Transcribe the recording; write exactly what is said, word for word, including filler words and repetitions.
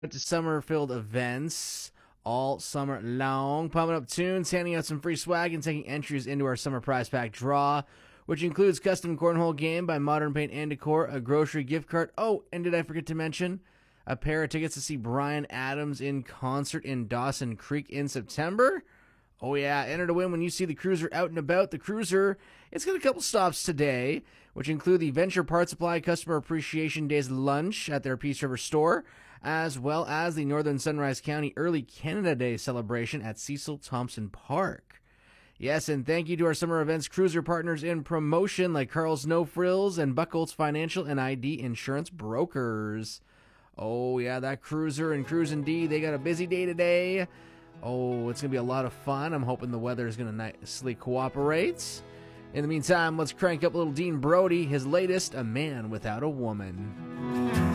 to summer-filled events all summer long, pumping up tunes, handing out some free swag, and taking entries into our summer prize pack draw, which includes custom cornhole game by Modern Paint and Decor, a grocery gift card. Oh, and did I forget to mention a pair of tickets to see Bryan Adams in concert in Dawson Creek in September? Oh yeah, enter to win when you see the Cruiser out and about. The Cruiser, it's got a couple stops today, which include the Venture Part Supply Customer Appreciation Days lunch at their Peace River store, as well as the Northern Sunrise County Early Canada Day celebration at Cecil Thompson Park. Yes, and thank you to our summer events Cruiser partners in promotion like Carl's No Frills and Buckholz Financial and I D Insurance Brokers. Oh yeah, that Cruiser and Cruise and D, they got a busy day today. Oh, it's going to be a lot of fun. I'm hoping the weather is going to nicely cooperate. In the meantime, let's crank up little Dean Brody, his latest, A Man Without a Woman.